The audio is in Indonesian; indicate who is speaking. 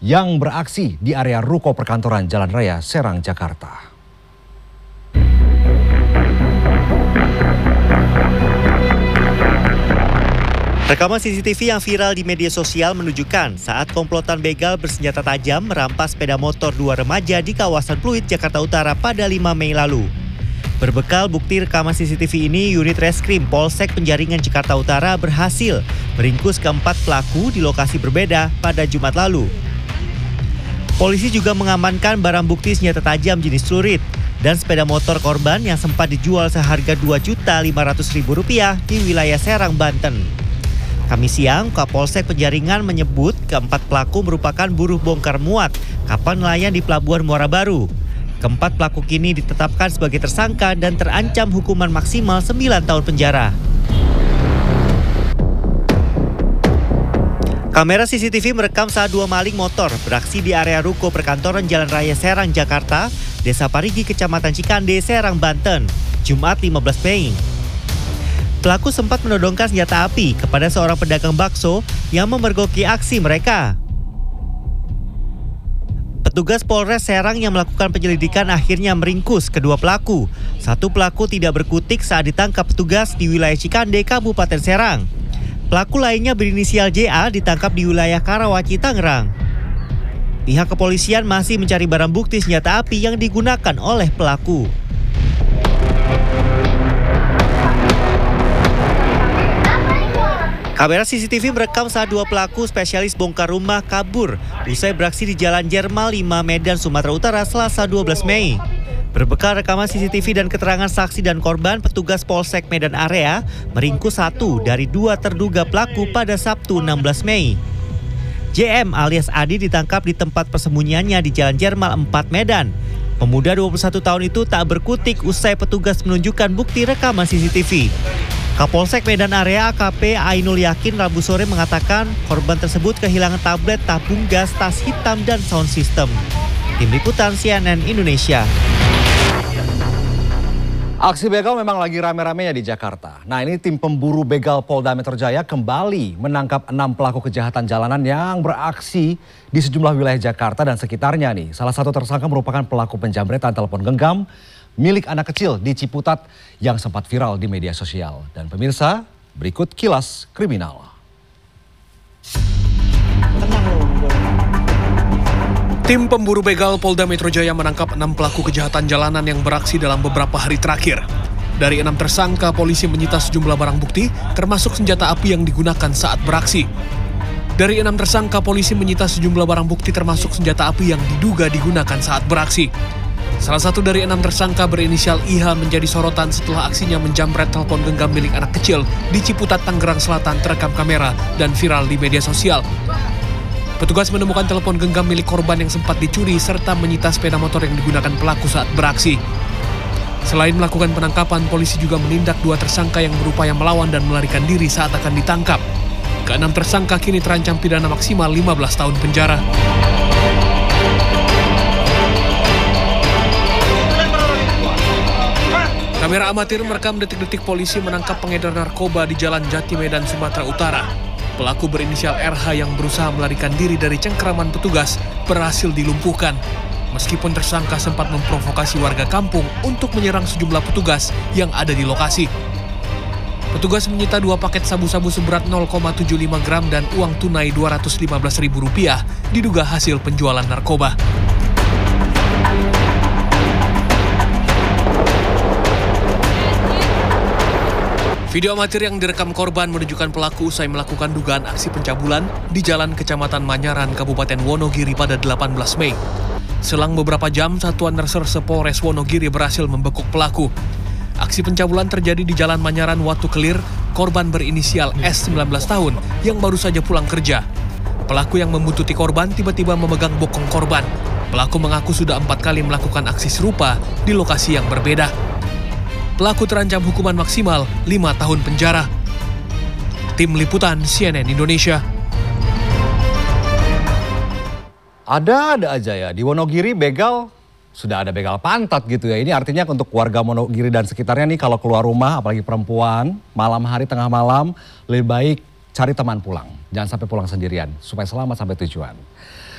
Speaker 1: yang beraksi di area ruko perkantoran Jalan Raya Serang, Jakarta.
Speaker 2: Rekaman CCTV yang viral di media sosial menunjukkan saat komplotan begal bersenjata tajam merampas sepeda motor dua remaja di kawasan Pluit, Jakarta Utara pada 5 Mei lalu. Berbekal bukti rekaman CCTV ini, unit reskrim Polsek Penjaringan Jakarta Utara berhasil meringkus keempat pelaku di lokasi berbeda pada Jumat lalu. Polisi juga mengamankan barang bukti senjata tajam jenis celurit dan sepeda motor korban yang sempat dijual seharga Rp2.500.000 di wilayah Serang, Banten. Kamis siang, Kapolsek Penjaringan menyebut keempat pelaku merupakan buruh bongkar muat kapal nelayan di Pelabuhan Muara Baru. Keempat pelaku kini ditetapkan sebagai tersangka dan terancam hukuman maksimal 9 tahun penjara. Kamera CCTV merekam saat dua maling motor beraksi di area ruko perkantoran Jalan Raya Serang, Jakarta, Desa Parigi, Kecamatan Cikande, Serang, Banten, Jumat 15 Mei. Pelaku sempat menodongkan senjata api kepada seorang pedagang bakso yang memergoki aksi mereka. Petugas Polres Serang yang melakukan penyelidikan akhirnya meringkus kedua pelaku. Satu pelaku tidak berkutik saat ditangkap petugas di wilayah Cikande, Kabupaten Serang. Pelaku lainnya berinisial JA ditangkap di wilayah Karawaci, Tangerang. Pihak kepolisian masih mencari barang bukti senjata api yang digunakan oleh pelaku. Kamera CCTV merekam saat dua pelaku spesialis bongkar rumah kabur usai beraksi di Jalan Jermal 5 Medan, Sumatera Utara, Selasa 12 Mei. Berbekal rekaman CCTV dan keterangan saksi dan korban, petugas Polsek Medan Area meringkus satu dari dua terduga pelaku pada Sabtu 16 Mei. JM alias Adi ditangkap di tempat persembunyiannya di Jalan Jermal 4 Medan. Pemuda 21 tahun itu tak berkutik usai petugas menunjukkan bukti rekaman CCTV. Kapolsek Medan Area AKP Ainul Yakin Rabu sore mengatakan korban tersebut kehilangan tablet, tabung gas, tas hitam, dan sound system. Tim Liputan CNN Indonesia.
Speaker 1: Aksi begal memang lagi rame-ramenya di Jakarta. Nah, ini tim pemburu begal Polda Metro Jaya kembali menangkap 6 pelaku kejahatan jalanan yang beraksi di sejumlah wilayah Jakarta dan sekitarnya nih. Salah satu tersangka merupakan pelaku penjamretan telepon genggam milik anak kecil di Ciputat yang sempat viral di media sosial. Dan pemirsa, berikut kilas kriminal.
Speaker 3: Tim pemburu begal Polda Metro Jaya menangkap 6 pelaku kejahatan jalanan yang beraksi dalam beberapa hari terakhir. Dari 6 tersangka, polisi menyita sejumlah barang bukti, termasuk senjata api yang digunakan saat beraksi. Dari 6 tersangka, polisi menyita sejumlah barang bukti termasuk senjata api yang diduga digunakan saat beraksi. Salah satu dari 6 tersangka berinisial IH menjadi sorotan setelah aksinya menjamret telepon genggam milik anak kecil di Ciputat, Tangerang Selatan terekam kamera dan viral di media sosial. Petugas menemukan telepon genggam milik korban yang sempat dicuri serta menyita sepeda motor yang digunakan pelaku saat beraksi. Selain melakukan penangkapan, polisi juga menindak 2 tersangka yang berupaya melawan dan melarikan diri saat akan ditangkap. Ke-6 tersangka kini terancam pidana maksimal 15 tahun penjara. Kamera amatir merekam detik-detik polisi menangkap pengedar narkoba di Jalan Jati Medan, Sumatera Utara. Pelaku berinisial RH yang berusaha melarikan diri dari cengkeraman petugas berhasil dilumpuhkan. Meskipun tersangka sempat memprovokasi warga kampung untuk menyerang sejumlah petugas yang ada di lokasi. Petugas menyita 2 paket sabu-sabu seberat 0,75 gram dan uang tunai Rp215.000 diduga hasil penjualan narkoba. Video amatir yang direkam korban menunjukkan pelaku usai melakukan dugaan aksi pencabulan di Jalan Kecamatan Manyaran, Kabupaten Wonogiri pada 18 Mei. Selang beberapa jam, Satuan Reserse Polres Wonogiri berhasil membekuk pelaku. Aksi pencabulan terjadi di Jalan Manyaran, Watu Kelir. Korban berinisial S 19 tahun yang baru saja pulang kerja. Pelaku yang membuntuti korban tiba-tiba memegang bokong korban. Pelaku mengaku sudah 4 kali melakukan aksi serupa di lokasi yang berbeda. Pelaku terancam hukuman maksimal 5 tahun penjara. Tim Liputan CNN Indonesia.
Speaker 1: Ada aja ya, di Wonogiri begal, sudah ada begal pantat gitu ya. Ini artinya untuk warga Wonogiri dan sekitarnya nih kalau keluar rumah, apalagi perempuan, malam hari, tengah malam, lebih baik cari teman pulang. Jangan sampai pulang sendirian, supaya selamat sampai tujuan.